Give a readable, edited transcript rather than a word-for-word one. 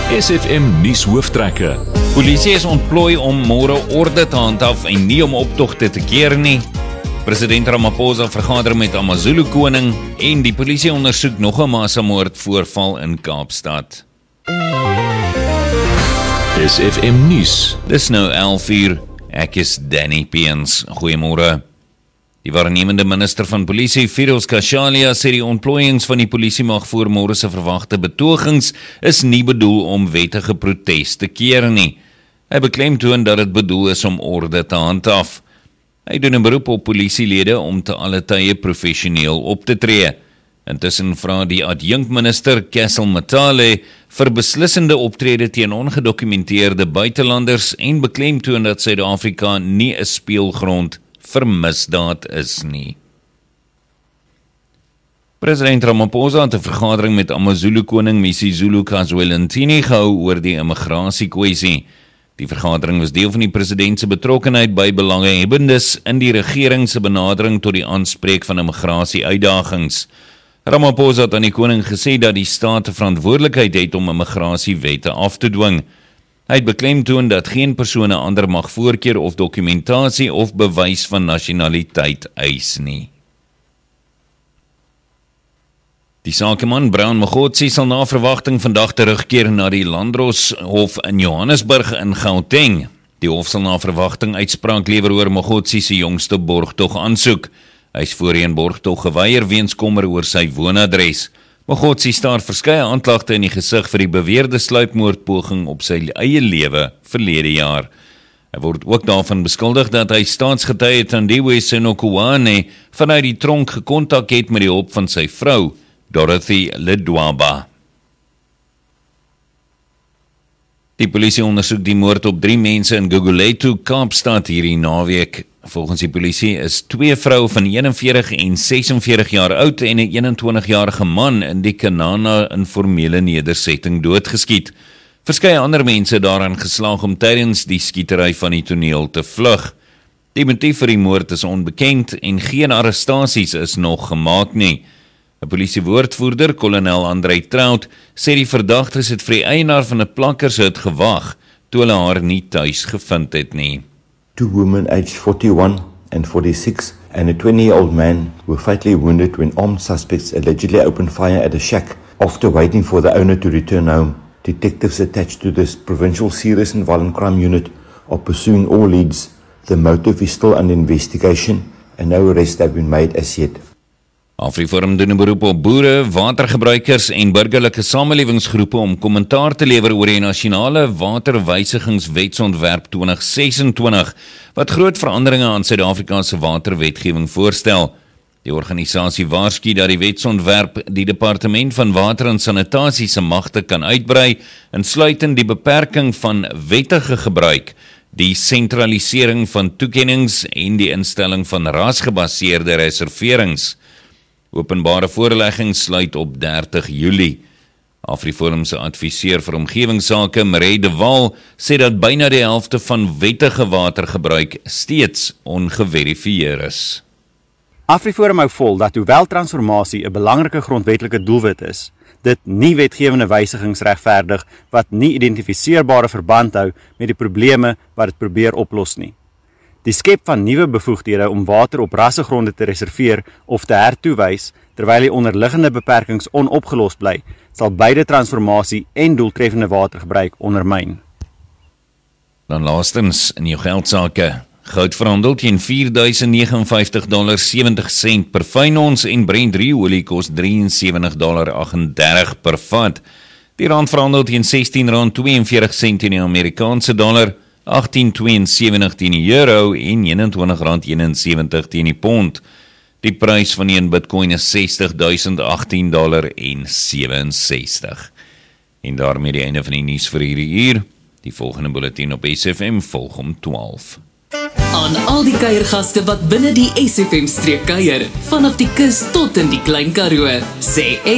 SFM nuus hooftrekke. Polisie is ontplooi om môre orde te handhaaf en nie om optogte te keer nie. President Ramaphosa vergader met AmaZulu koning en die polisie ondersoek nog 'n massamoord voorval in Kaapstad. SFM nuus. Dis nou 11:00. Ek is Danny Peens. Goeiemôre. Die waarnemende minister van polisie, Firoz Khashalia, sê die ontplooiings van die polisie mag voor môre se verwagte betogings is nie bedoel om wettige protes te keer nie. Hy beklemtoon dat dit bedoel is om orde te handhaaf. Hy doen 'n beroep op polisielede om te alle tye professioneel op te tree. Intussen vra die adjunkminister Kessel Matale vir beslissende optrede teen ongedokumenteerde buitelanders en beklemtoon dat Suid-Afrika nie 'n speelgrond vir misdaad is nie. President Ramaphosa het 'n vergadering met AmaZulu koning Misizulu Kazwelonthini gehou oor die immigrasiekwessie. Die vergadering was deel van die president se betrokkenheid by belanghebbendes in die regering se benadering tot die aanspreek van immigrasie-uitdagings. Ramaphosa het aan die koning gesê dat die staat 'n verantwoordelikheid het om immigrasiewette af te dwing. Hy het beklemtoon dat geen persone ander mag voorkeur of dokumentasie of bewys van nasionaliteit eis nie. Die sakeman Brown Mogotsi sal na verwagting vandag terugkeer na die Landdroshof in Johannesburg in Gauteng. Die hof sal na verwagting uitspraak lewer oor Mogotsi se jongste borgtog aansoek. Hy is voorheen borgtog geweier weens kommer oor sy woonadres. Mogotsi staar verskeie aanklagte in die gesig vir die beweerde sluipmoordpoging op sy eie lewe verlede jaar. Hy word ook daarvan beskuldig dat hy staatsgetuie Thandiwe Senokuwane vanuit die tronk gekontak het met die hulp van sy vrou, Dorothy Ledwaba. Die polisie ondersoek die moord op 3 mense in Gugulethu, Kaapstad hierdie naweek. Volgens die polisie is 2 vroue van 41 en 46 jaar oud en 'n 21-jarige man in die Kanana informele nedersetting doodgeskiet. Verskeie ander mense daaraan geslaag om tydens die skietery van die toneel te vlug. Die motief vir die moord is onbekend en geen arrestasies is nog gemaak nie. 'n Polisiewoordvoerder, kolonel Andrei Trout, sê die verdagtes het vir die eienaar van 'n plakkershut gewag toe hulle haar nie tuis gevind het nie. 2 women aged 41 and 46 and a 20-year-old man were fatally wounded when armed suspects allegedly opened fire at a shack after waiting for the owner to return home. Detectives attached to this Provincial Serious and Violent Crime Unit are pursuing all leads. The motive is still under investigation and no arrests have been made as yet. AfriForum doen 'n beroep op boere, watergebruikers en burgerlike samelewingsgroepe om kommentaar te lewer oor die nasionale waterwysigingswetsontwerp 2026, wat groot veranderinge aan Suid-Afrika se waterwetgewing voorstel. Die organisasie waarsku dat die wetsontwerp die departement van water en sanitasie se magte kan uitbrei, insluitend die beperking van wettige gebruik, die sentralisering van toekennings en die instelling van rasgebaseerde reserverings. Openbare voorlegging sluit op 30 Julie. AfriForum se adviseur vir omgewingsake, Mireille de Waal, sê dat byna die helfte van wettige watergebruik steeds ongeverifieer is. AfriForum hou vol dat hoewel transformasie 'n belangrike grondwetlike doelwit is, dit nie wetgewende wysigings regverdig wat nie identifiseerbare verband hou met die probleme wat dit probeer oplos nie. Die skep van nuwe bevoegdhede om water op rassegronde te reserveer of te hertoewys, terwyl die onderliggende beperkings onopgelos bly, sal beide transformasie en doeltreffende watergebruik ondermyn. Dan laastens in jou geldsake. Goud verhandel teen $4,059.70 per fyn ons en Brent olie kos $73.38 per vat. Die rand verhandel teen R16.42 in die Amerikaanse dollar, 18.72 teen die euro en R21.71 teen die pond. Die prys van een bitcoin is $60.018.67. En daarmee die einde van die nuus vir hierdie uur. Die volgende bulletin op SFM volg om 12. Aan al die kuiergaste wat binne die SFM streek kuier, vanaf die kus tot in die Klein Karoo, sê